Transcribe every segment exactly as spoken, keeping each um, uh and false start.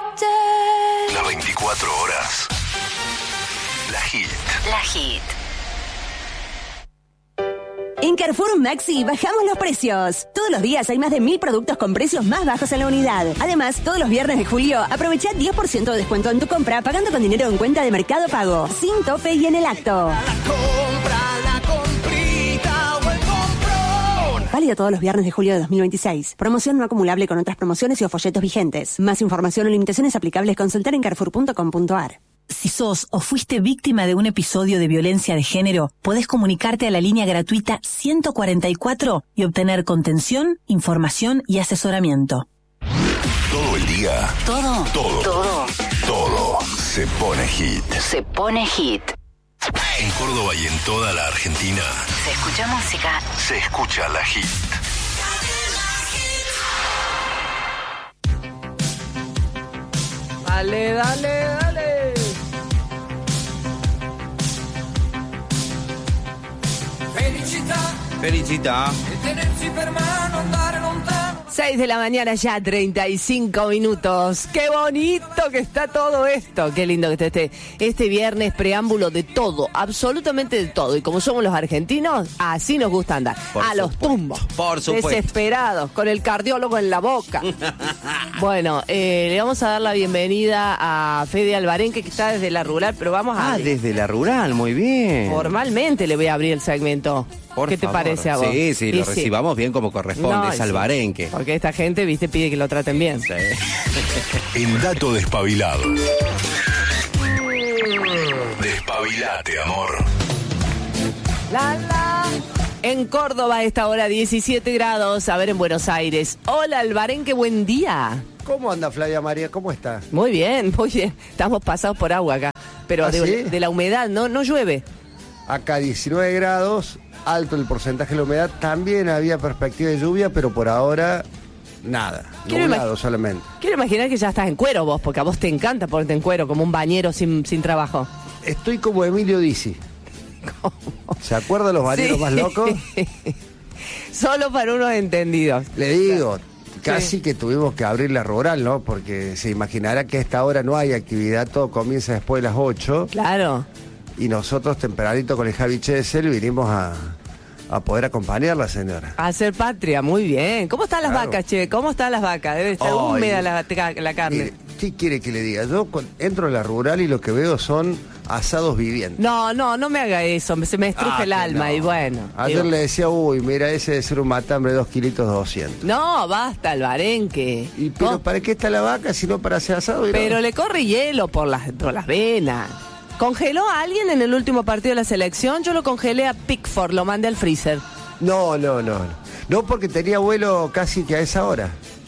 Las veinticuatro horas. La Hit. La Hit. En Carrefour Maxi bajamos los precios. Todos los días hay más de mil productos con precios más bajos en la unidad. Además, todos los viernes de julio aprovecha diez por ciento de descuento en tu compra pagando con dinero en cuenta de Mercado Pago. Sin tope y en el acto. La compra, la comprita o el comprón. Válido todos los viernes de julio de dos mil veintiséis. Promoción no acumulable con otras promociones y o folletos vigentes. Más información o limitaciones aplicables consultar en carrefour punto com punto a r. Si sos o fuiste víctima de un episodio de violencia de género, podés comunicarte a la línea gratuita ciento cuarenta y cuatro y obtener contención, información y asesoramiento. Todo el día. Todo. Todo. Todo. Todo se pone hit. Se pone hit. En Córdoba y en toda la Argentina Se escucha música. se escucha la Hit. Dale, dale, dale. Felicità Felicità. e tenersi per mano, andare lontano. seis de la mañana ya, treinta y cinco minutos. ¡Qué bonito que está todo esto! ¡Qué lindo que está este, este viernes! Preámbulo de todo, absolutamente de todo. Y como somos los argentinos, así nos gusta andar. Por a los supuesto, tumbos. por supuesto. Desesperados, con el cardiólogo en la boca. Bueno, eh, le vamos a dar la bienvenida a Fede Alvarenque, que está desde la rural, pero vamos a... Ah, desde la rural, muy bien. Formalmente le voy a abrir el segmento. Por ¿Qué te favor. parece a vos? Sí, sí, Y lo recibamos bien como corresponde, No, es sí. alvarenque. Porque esta gente, viste, pide que lo traten bien. Sí. El dato despabilado. Despabilate, amor. La, la. En Córdoba a esta hora diecisiete grados, a ver en Buenos Aires. Hola Alvarenque, buen día. ¿Cómo anda Flavia María? ¿Cómo está? Muy bien, muy bien. Estamos pasados por agua acá. Pero ¿Ah, de, sí? de la humedad, ¿no? No llueve. Acá diecinueve grados, alto el porcentaje de la humedad. También había perspectiva de lluvia, pero por ahora nada. Quiero Nublado imag- solamente. Quiero imaginar que ya estás en cuero vos, porque a vos te encanta ponerte en cuero como un bañero sin, sin trabajo. Estoy como Emilio Dizzi. ¿Se acuerdan los bañeros Sí. más locos? Solo para unos entendidos. Le digo, casi que tuvimos que abrir la rural, ¿no? Porque se imaginará que a esta hora no hay actividad, todo comienza después de las ocho. Claro. Y nosotros tempranito con el Javi Chesel vinimos a, a poder acompañarla, señora. A hacer patria, muy bien. ¿Cómo están las Claro. vacas, che? ¿Cómo están las vacas? Debe estar Ay. húmeda la, la carne. Mire, ¿qué quiere que le diga? Yo con- entro en la rural y lo que veo son asados vivientes. No, no, no me haga eso, me- se me estruje Ah, el que alma no. y bueno. Ayer digo, le decía, uy, mira, ese debe ser un matambre de dos kilitos doscientos. no, basta, Alvarenque. ¿Y pero Co- para qué está la vaca si no para hacer asado? Y no? pero le corre hielo por las, por las venas. ¿Congeló a alguien en el último partido de la selección? Yo lo congelé a Pickford, lo mandé al freezer. No, no, no, no. No, porque tenía vuelo casi que a esa hora.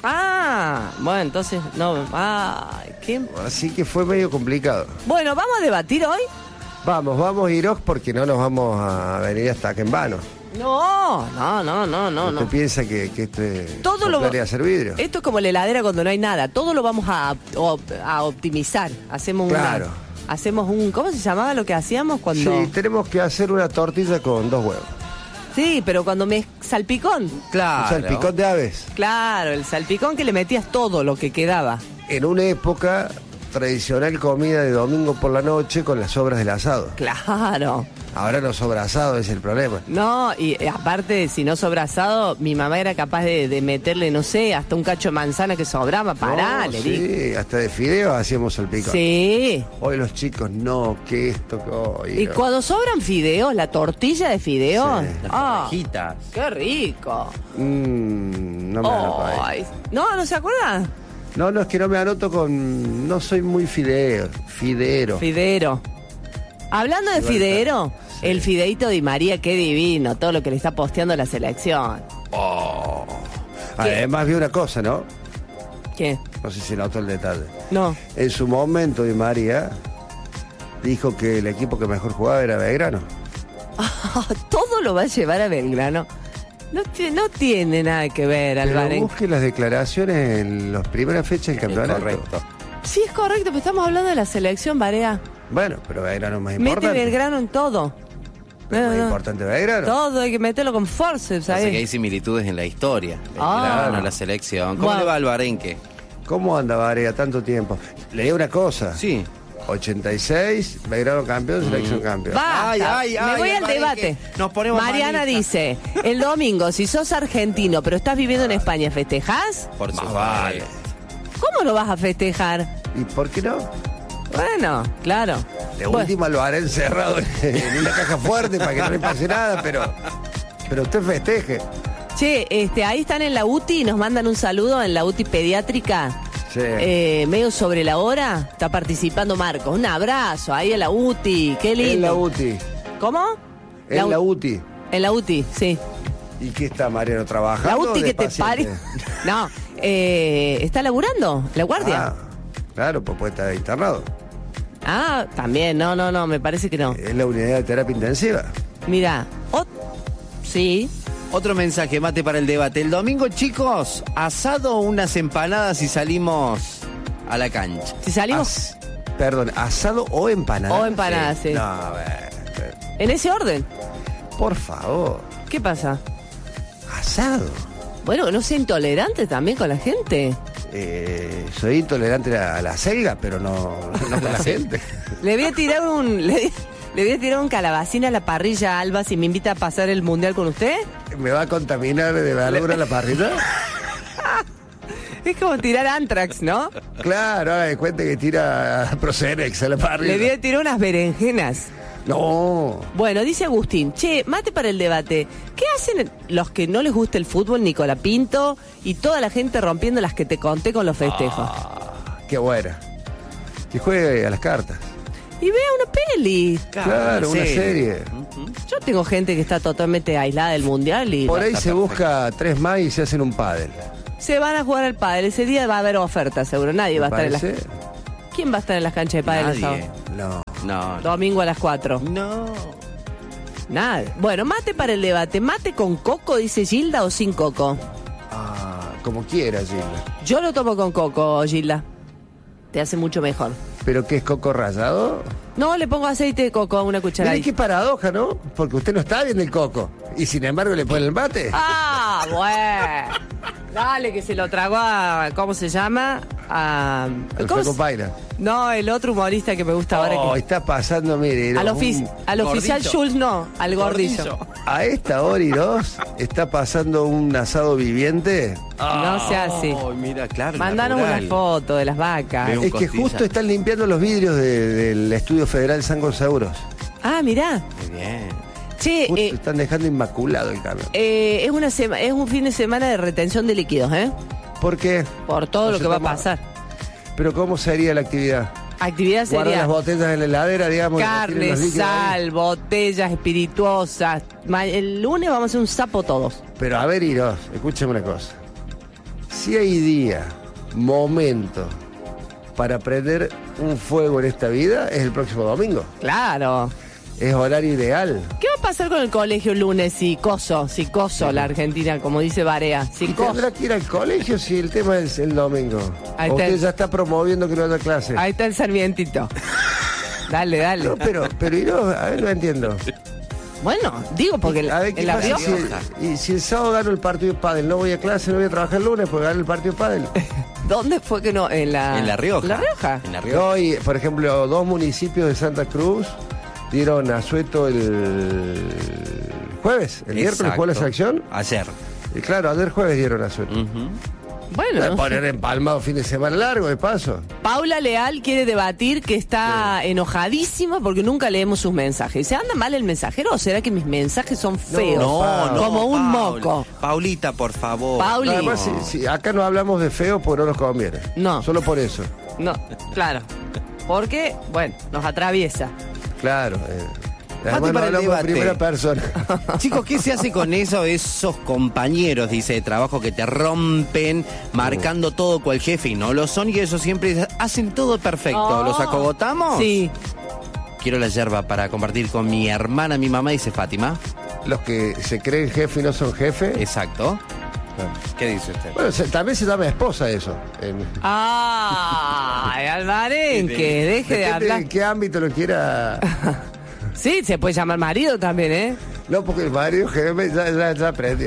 Ah, bueno, entonces, no, ay, qué... Así que fue medio complicado. Bueno, ¿vamos a debatir hoy? Vamos, vamos, Irox, porque no nos vamos a venir hasta acá en vano. No, no, no, no, no, ¿Usted no. piensa que, que esto es Todo lo soplar y hacer vidrio? Esto es como la heladera cuando no hay nada. Todo lo vamos a, op- a optimizar. Hacemos una- Claro. hacemos un, ¿cómo se llamaba lo que hacíamos cuando? Sí, tenemos que hacer una tortilla con dos huevos. Sí, pero cuando me salpicón. Claro. O sea, el picón de aves. Claro, el salpicón que le metías todo lo que quedaba. En una época tradicional comida de domingo por la noche con las sobras del asado. Claro. Ahora no sobra asado, es el problema. No, y eh, aparte, si no sobra asado, mi mamá era capaz de, de meterle, no sé, hasta un cacho de manzana que sobraba. Pará, No, le sí, dije. hasta de fideos hacíamos el picón. Sí. Hoy los chicos, no, que esto, que hoy. Y no. cuando sobran fideos, la tortilla de fideos. Sí. Las ah, orejitas. ¡Qué rico! Mm, no me anoto ahí. Ay, no, ¿no se acuerdan? No, no, es que no me anoto con... No soy muy fideo, fidero. Fidero. Hablando de Igual fidero, Sí. el fideito Di María, qué divino, todo lo que le está posteando la selección. Oh. Además vi una cosa, ¿no? ¿Qué? No sé si notó el detalle. No. En su momento Di María dijo que el equipo que mejor jugaba era Belgrano. Todo lo va a llevar a Belgrano. No, ti- no tiene nada que ver, Pero Alvarenque. busque las declaraciones en las primeras fechas del campeonato. Correcto. Sí, es correcto, pero estamos hablando de la selección, Barea. Bueno, pero Belgrano es más Mete importante. Belgrano en todo. Pero No, más no. importante Belgrano. Todo hay que meterlo con forceps, Así que hay ¿sabes? similitudes en la historia. Ah. Belgrano, la selección. ¿Cómo Bueno. le va al Barenque? ¿Cómo anda Barea tanto tiempo? Leí una cosa. Sí. ochenta y seis, Belgrano campeón, selección campeón. Basta. Ay, ay, Me ay, voy el al Marique. debate. Nos ponemos Mariana manija. dice, el domingo, si sos argentino, pero estás viviendo en España, ¿festejás? Por Más supuesto. vale. ¿Cómo lo vas a festejar? ¿Y por qué no? Bueno, claro. De Bueno, última lo haré encerrado en, en una caja fuerte para que no le pase nada, pero, pero usted festeje. che, este, ahí están en la U T I, nos mandan un saludo en la U T I pediátrica. Sí. Eh, medio sobre la hora, está participando Marcos. Un abrazo ahí en la U T I, qué lindo. En la U T I. ¿Cómo? En la U- U T I. En la U T I, sí. ¿Y qué está Mariano trabajando? La U T I de que te paciente? pare. No, eh, ¿está laburando? ¿La guardia? Ah, claro, pues puede estar internado. Ah, también, no, no, no, me parece que no. Es la unidad de terapia intensiva. Mira, ot- sí. Otro mensaje, mate para el debate. El domingo, chicos, asado o unas empanadas y salimos a la cancha. Si salimos As- perdón, ¿asado o empanada? O empanadas, sí. No, a ver, ver, en ese orden, por favor. ¿qué pasa? ¿Asado? Bueno, no sea intolerante también con la gente. Eh, soy intolerante a la selga, pero no, no con la gente. Le voy a tirar un. Le, le voy a tirar un calabacín a la parrilla, Alba, si me invita a pasar el mundial con usted. ¿Me va a contaminar de verdura la parrilla? Es como tirar Antrax, ¿no? Claro, haga de cuenta que tira Procenex a la parrilla. Le voy a tirar unas berenjenas. No. Bueno, dice Agustín, che, mate para el debate. ¿Qué hacen los que no les gusta el fútbol, Nicola Pinto, y toda la gente rompiendo las que te conté con los festejos? Qué buena. Que juegue a las cartas. Y vea una peli. Claro, una serie. Yo tengo gente que está totalmente aislada del mundial y Por ahí está se perfecto. busca tres más y se hacen un pádel. se van a jugar al pádel. Ese día va a haber oferta, seguro. Nadie va a estar en las... ¿Parece? ¿Quién va a estar en las canchas de pádel el Nadie. sábado? No. No. Domingo a las cuatro. No. Nada. Bueno, mate para el debate. ¿Mate con coco, dice Gilda, o sin coco? Ah, como quiera, Gilda. Yo lo tomo con coco, Gilda. Te hace mucho mejor. ¿Pero qué es coco rallado? No, le pongo aceite de coco a una cucharada. Mire qué paradoja, ¿no? Porque usted no está bien del coco. Y sin embargo le pone el mate. Ah, bueno. Dale, que se lo tragó a... ¿Cómo se llama? A... El ¿cómo Flaco se- Paira. No, el otro humorista que me gusta ahora. Oh, Que... está pasando, mire. Al, no, ofici- un- al oficial Gordillo. Schultz no, al gordillo. A esta hora y dos está pasando un asado viviente. No sea así. Oh, mira, claro. Mandanos natural. una foto de las vacas. Veo un Es que costilla. justo están limpiando los vidrios de- del Estudio Federal San Gonzauros. Ah, mirá. Muy bien. Che, Justo eh, están dejando inmaculado el camión. eh, es, una sema- es un fin de semana de retención de líquidos, ¿eh? ¿Por qué? Por todo No lo se que va a toma- pasar. Pero ¿cómo sería la actividad? Actividad Guardar sería las botellas en la heladera, digamos. y retiren carne, los líquidos ahí. sal, botellas espirituosas. Ma- El lunes vamos a hacer un sapo todos. Pero a ver, Iros, escúcheme una cosa. Si hay día, momento para prender un fuego en esta vida, es el próximo domingo. Claro. Es horario ideal. ¿Qué va a pasar con el colegio el lunes si coso, si coso la Argentina, como dice Barea? Si ¿Y coso. tendrá que ir al colegio si el tema es el domingo? Ahí ¿O está usted el- ya está promoviendo que no haya clase? Ahí está el Sarmientito. Dale, dale. No, pero, pero Iros, a ver, no entiendo. Bueno, digo porque A ver, ¿qué en La pasa Rioja. si, y si el sábado gano el partido de pádel? No voy a clase, no voy a trabajar el lunes porque gano el partido de pádel. ¿Dónde fue que no? En la, En La Rioja. ¿En La Rioja? En La Rioja. No, y, por ejemplo, dos municipios de Santa Cruz dieron asueto el jueves, el miércoles Exacto. jugó la selección. Ayer. Y claro, ayer jueves dieron asueto. Ujú. Bueno, Voy a poner empalmado fin de semana largo, de paso. Paula Leal quiere debatir que está enojadísima porque nunca leemos sus mensajes. ¿Se anda mal el mensajero o será que mis mensajes son feos? No, no. Como un Paula. moco. Paulita, por favor. Pauli. Además, si, si acá no hablamos de feo porque no nos conviene. No. Solo por eso. No, claro. Porque, bueno, nos atraviesa. Claro. Eh. Mate Además, no para el hablamos en debate. primera persona. Chicos, ¿qué se hace con eso? Esos compañeros, dice, de trabajo que te rompen, marcando todo cual jefe y no lo son, y ellos siempre hacen todo perfecto. Oh. ¿Los acogotamos? Sí. Quiero la yerba para compartir con mi hermana, mi mamá, dice Fátima. Los que se creen jefe y no son jefe. Exacto. ¿Qué dice usted? Bueno, se- también se llama esposa eso. En- ¡Ay, Alvarenque! Deje de Depende hablar. en qué ámbito lo quiera. Sí, se puede llamar marido también, ¿eh? No, porque el Mario Gémez ya, ya, ya aprendió.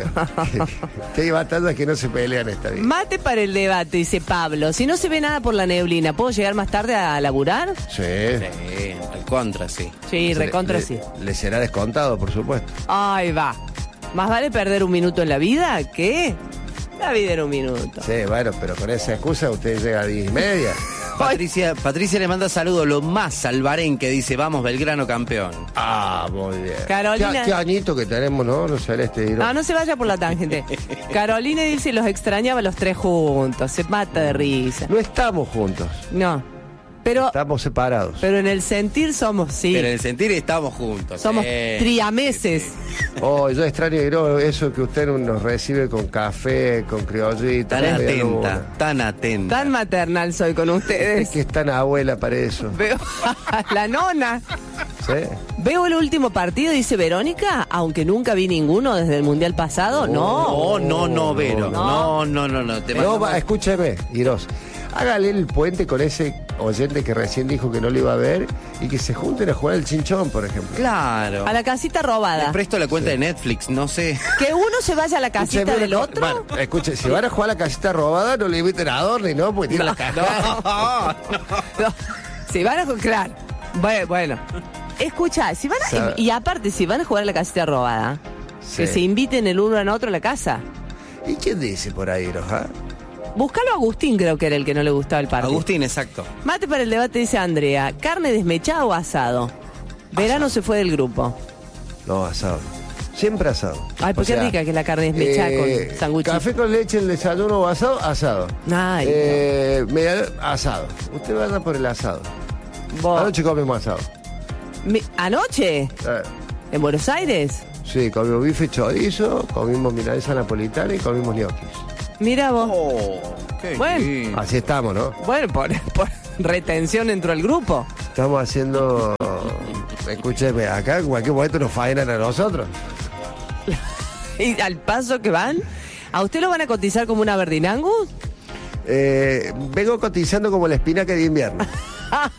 Que hay batallas que no se pelean esta vida. Mate para el debate, dice Pablo. Si no se ve nada por la neblina, ¿puedo llegar más tarde a laburar? Sí. Sí, al contra, sí. Sí, Se recontra le, sí. Le, le será descontado, por supuesto. Ahí va. ¿Más vale perder un minuto en la vida que la vida en un minuto? Sí, bueno, pero con esa excusa usted llega a diez y media. Patricia, Patricia le manda saludos, lo más al Bahrein, que dice, vamos, Belgrano campeón. Ah, muy bien. Carolina- Qué, qué añito que tenemos, ¿no? Los celestes. No, no se vaya por la tangente. Carolina dice, los extrañaba los tres juntos. Se mata de risa. No estamos juntos, No. Pero, estamos separados. pero en el sentir somos, sí. Pero en el sentir estamos juntos. Somos eh. triameses. Oh, yo extraño Iro, eso que usted nos recibe con café, con criollita. Tan con media atenta, luna. tan atenta. Tan maternal soy con Es ustedes. que es tan abuela para eso. Veo la nona. ¿Sí? Veo el último partido, dice Verónica, aunque nunca vi ninguno desde el Mundial pasado. No. No, no, no, Vero. No, no, no, no. Te No, mando- va, escúcheme, Iros. Hágale el puente con ese oyente que recién dijo que no lo iba a ver y que se junten a jugar el chinchón, por ejemplo. Claro. A la casita Le robada. presto la cuenta de Netflix, no sé. Que uno se vaya a la casita Escúcheme del una co- otro. Bueno, escuche, si van a jugar a la casita robada, no le inviten a Adorni, ¿no? Porque tiene la caja. No, si van a jugar. Bueno, bueno. Escucha, si van a, Sabe- y, y aparte, si van a jugar a la casita robada, Sí. que se inviten el uno al otro a la casa. ¿Y quién dice por ahí, Iros? ah? Búscalo a Agustín, creo que era el que no le gustaba el partido. Agustín, exacto. Mate para el debate, dice Andrea. ¿Carne desmechada o asado? Verano se fue del grupo. No, asado. Siempre asado. Ay, por O qué sea, rica que la carne desmechada eh, con sándwichito. Café con leche, el desayuno o asado, asado. Ay, eh, media- asado. Usted vaya por el asado. Vos- Anoche comimos asado. Mi- ¿Anoche? Eh, ¿En Buenos Aires? sí, comimos bife chorizo, comimos milanesa napolitana y comimos gnocchis. Mira vos. Oh, qué Bueno. lindo. Así estamos, ¿no? Bueno, por, por retención dentro del grupo. Estamos haciendo... Escúcheme, acá en cualquier momento nos faenan a nosotros. Y al paso que van, ¿a usted lo van a cotizar como una Verdinangus? Eh, vengo cotizando como la espinaca de invierno.